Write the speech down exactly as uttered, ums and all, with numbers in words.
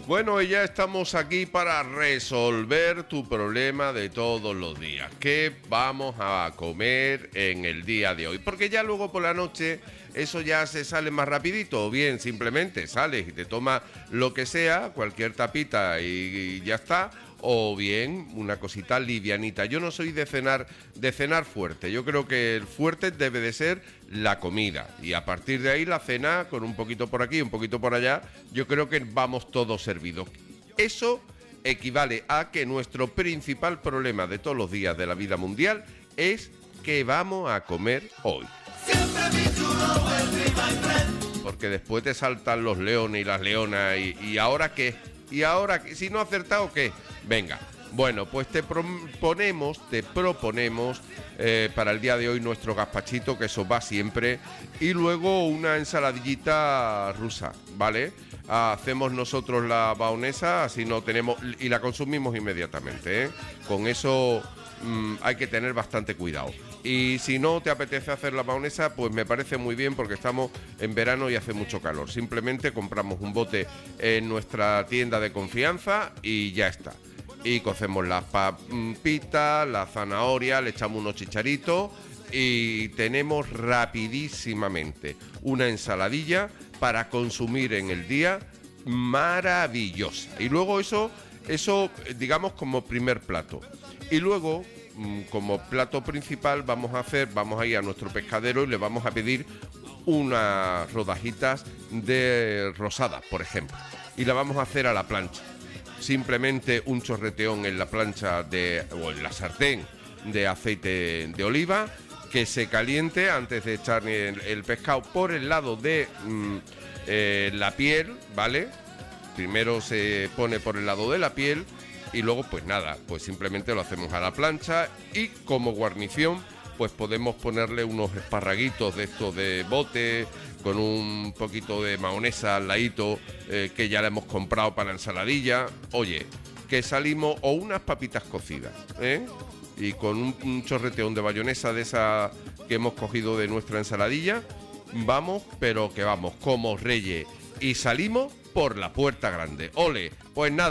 Bueno, y ya estamos aquí para resolver tu problema de todos los días. ¿Qué vamos a comer en el día de hoy? Porque ya luego por la noche eso ya se sale más rapidito, o bien simplemente sales y te tomas lo que sea, cualquier tapita y, y ya está, o bien una cosita livianita. Yo no soy de cenar, de cenar fuerte. Yo creo que el fuerte debe de ser la comida, y a partir de ahí la cena con un poquito por aquí, un poquito por allá. Yo creo que vamos todos servidos. Eso equivale a que nuestro principal problema de todos los días de la vida mundial es qué vamos a comer hoy. Porque después te saltan los leones y las leonas y, y ahora qué, y ahora qué, si no he acertado qué. Venga, bueno, pues te proponemos, te proponemos eh, para el día de hoy nuestro gazpachito, que eso va siempre, y luego una ensaladillita rusa, ¿vale? Hacemos nosotros la baonesa, así no tenemos, y la consumimos inmediatamente, ¿eh? Con eso mmm, hay que tener bastante cuidado. Y si no te apetece hacer la baonesa, pues me parece muy bien, porque estamos en verano y hace mucho calor. Simplemente compramos un bote en nuestra tienda de confianza y ya está. Y cocemos las papitas, la zanahoria, le echamos unos chicharitos y tenemos rapidísimamente una ensaladilla para consumir en el día maravillosa. Y luego eso, eso digamos como primer plato. Y luego, como plato principal, vamos a hacer, vamos a ir a nuestro pescadero y le vamos a pedir unas rodajitas de rosada, por ejemplo. Y la vamos a hacer a la plancha. Simplemente un chorreteón en la plancha de, o en la sartén de aceite de oliva, que se caliente antes de echar el, el pescado por el lado de mm, eh, la piel, ¿vale? Primero se pone por el lado de la piel y luego pues nada, pues simplemente lo hacemos a la plancha, y como guarnición pues podemos ponerle unos esparraguitos de estos de bote con un poquito de mayonesa al ladito, eh, que ya le hemos comprado para la ensaladilla. Oye, que salimos, o unas papitas cocidas, ¿eh? Y con un, un chorreteón de mayonesa de esa que hemos cogido de nuestra ensaladilla, vamos, pero que vamos, como reyes, y salimos por la puerta grande. Ole, pues nada.